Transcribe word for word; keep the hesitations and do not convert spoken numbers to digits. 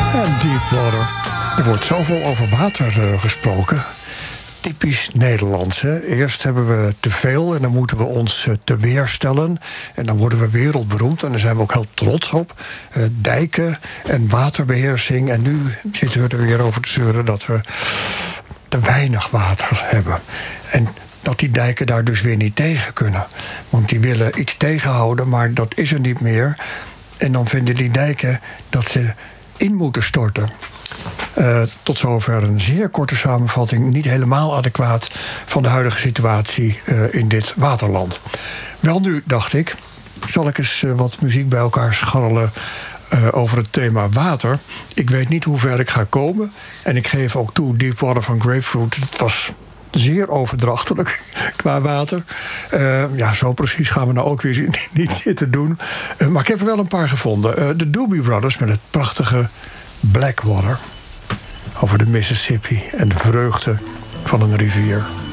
En Deepwater. Er wordt zoveel over water uh, gesproken. Typisch Nederlands. Hè? Eerst hebben we te veel en dan moeten we ons uh, te weerstellen. En dan worden we wereldberoemd en daar zijn we ook heel trots op. Uh, dijken en waterbeheersing. En nu zitten we er weer over te zeuren dat we te weinig water hebben. En dat die dijken daar dus weer niet tegen kunnen. Want die willen iets tegenhouden, maar dat is er niet meer. En dan vinden die dijken dat ze in moeten storten. Uh, tot zover een zeer korte samenvatting, niet helemaal adequaat van de huidige situatie uh, in dit waterland. Wel nu, dacht ik, zal ik eens uh, wat muziek bij elkaar scharrelen uh, over het thema water. Ik weet niet hoe ver ik ga komen. En ik geef ook toe, Deepwater van Grapefruit, het was zeer overdrachtelijk qua water. Uh, ja, zo precies gaan we nou ook weer niet zitten doen. Uh, maar ik heb er wel een paar gevonden. Uh, de Doobie Brothers met het prachtige Blackwater. Over de Mississippi en de vreugde van een rivier.